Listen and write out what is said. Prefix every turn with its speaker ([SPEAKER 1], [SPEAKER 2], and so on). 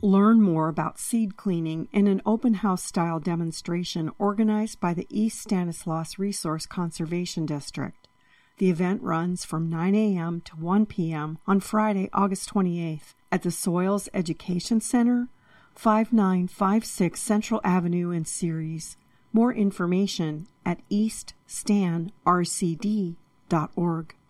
[SPEAKER 1] Learn more about seed cleaning in an open house-style demonstration organized by the East Stanislaus Resource Conservation District. The event runs from 9 a.m. to 1 p.m. on Friday, August 28th at the Soils Education Center, 5956 Central Avenue in Ceres. More information at eaststanrcd.org.